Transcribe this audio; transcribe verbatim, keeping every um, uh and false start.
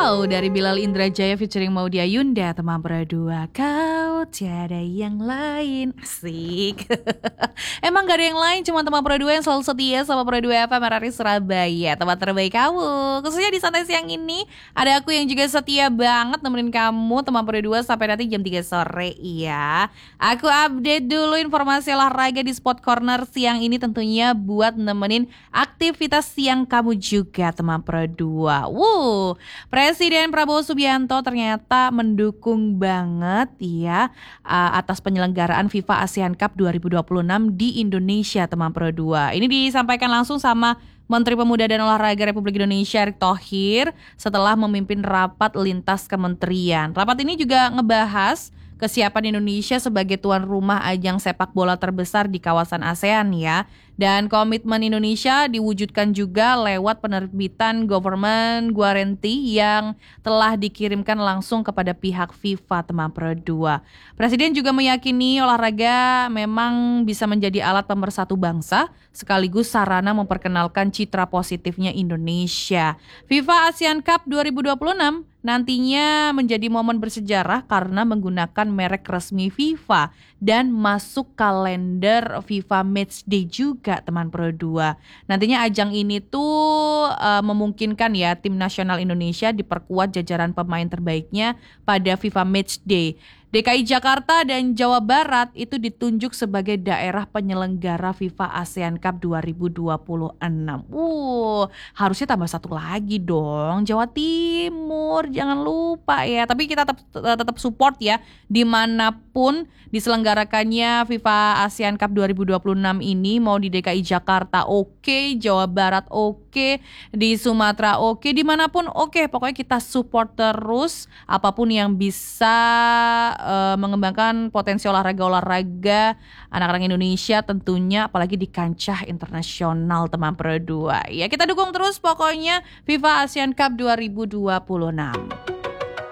Wow, dari Bilal Indrajaya featuring Maudy Ayunda, teman berdua kau tiada yang lain. Asik. Emang gak ada yang lain, cuma teman berdua yang selalu setia sama Berdua F M R R I Surabaya, teman terbaik kamu. Khususnya di santai siang ini ada aku yang juga setia banget nemenin kamu teman berdua sampai nanti jam tiga sore ya. Aku update dulu informasi olahraga di Sport Corner siang ini tentunya buat nemenin aktivitas siang kamu juga teman berdua. Wuh, Presiden Prabowo Subianto ternyata mendukung banget ya uh, atas penyelenggaraan FIFA ASEAN Cup dua ribu dua puluh enam di Indonesia teman berdua. Ini disampaikan langsung sama Menteri Pemuda dan Olahraga Republik Indonesia Erick Thohir setelah memimpin rapat lintas kementerian. Rapat ini juga ngebahas kesiapan Indonesia sebagai tuan rumah ajang sepak bola terbesar di kawasan ASEAN ya. Dan komitmen Indonesia diwujudkan juga lewat penerbitan government guarantee yang telah dikirimkan langsung kepada pihak FIFA teman berdua. Presiden juga meyakini olahraga memang bisa menjadi alat pemersatu bangsa sekaligus sarana memperkenalkan citra positifnya Indonesia. FIFA ASEAN Cup dua ribu dua puluh enam nantinya menjadi momen bersejarah karena menggunakan merek resmi FIFA dan masuk kalender FIFA Matchday juga teman berdua. Nantinya ajang ini tuh uh, memungkinkan ya tim nasional Indonesia diperkuat jajaran pemain terbaiknya pada FIFA Matchday. D K I Jakarta dan Jawa Barat itu ditunjuk sebagai daerah penyelenggara FIFA ASEAN Cup dua ribu dua puluh enam. Uh, harusnya tambah satu lagi dong, Jawa Timur, jangan lupa ya. Tapi kita tetap tetap support ya, dimanapun diselenggarakannya FIFA ASEAN Cup dua ribu dua puluh enam ini, mau di D K I Jakarta oke, okay, Jawa Barat oke, okay, di Sumatera oke, okay, dimanapun oke. Okay. Pokoknya kita support terus apapun yang bisa Uh, mengembangkan potensi olahraga-olahraga anak-anak Indonesia tentunya, apalagi di kancah internasional teman berdua. Ya kita dukung terus pokoknya FIFA ASEAN Cup dua ribu dua puluh enam.